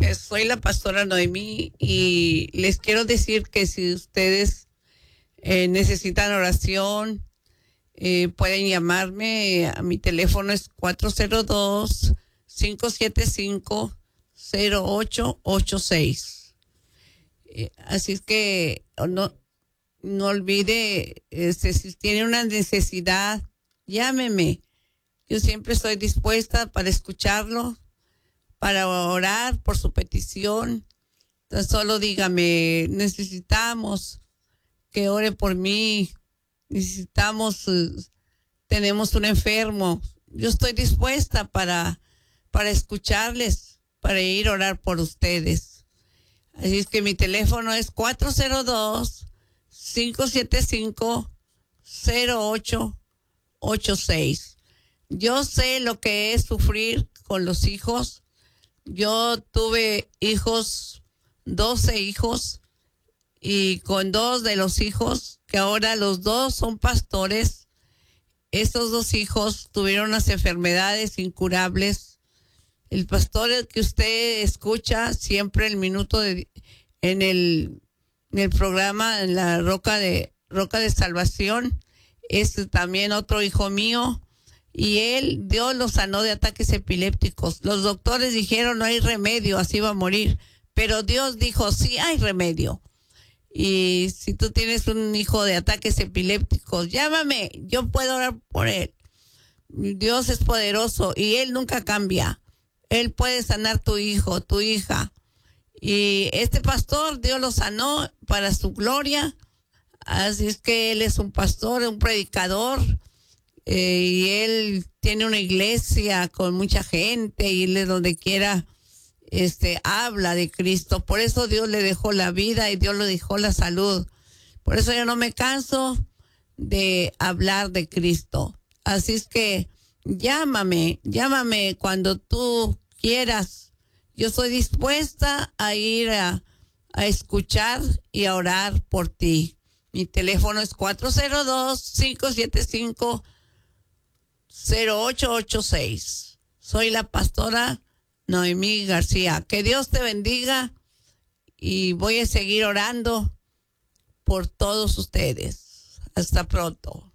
Soy la pastora Noemí y les quiero decir que si ustedes necesitan oración, pueden llamarme. A mi teléfono es 402-575-0886. Así es que no olvide, si tiene una necesidad, llámeme. Yo siempre estoy dispuesta para escucharlo, para orar por su petición. Entonces solo dígame, necesitamos que ore por mí, tenemos un enfermo. Yo estoy dispuesta para escucharles, para ir a orar por ustedes. Así es que mi teléfono es 402-575-0886. Yo sé lo que es sufrir con los hijos. Yo tuve 12 hijos, y con 2 de los hijos, que ahora los 2 son pastores, estos 2 hijos tuvieron unas enfermedades incurables. El pastor que usted escucha siempre en el programa, en la Roca de Salvación, es también otro hijo mío. Y Dios lo sanó de ataques epilépticos. Los doctores dijeron no hay remedio, así va a morir. Pero Dios dijo sí hay remedio. Y si tú tienes un hijo de ataques epilépticos, llámame, yo puedo orar por él. Dios es poderoso y Él nunca cambia. Él puede sanar tu hijo, tu hija. Y este pastor, Dios lo sanó para su gloria. Así es que él es un pastor, un predicador. Y él tiene una iglesia con mucha gente y él donde quiera habla de Cristo. Por eso Dios le dejó la vida y Dios le dejó la salud. Por eso yo no me canso de hablar de Cristo. Así es que llámame cuando tú quieras. Yo estoy dispuesta a ir a escuchar y a orar por ti. Mi teléfono es 402-575-0886. Soy la pastora Noemí García. Que Dios te bendiga y voy a seguir orando por todos ustedes. Hasta pronto.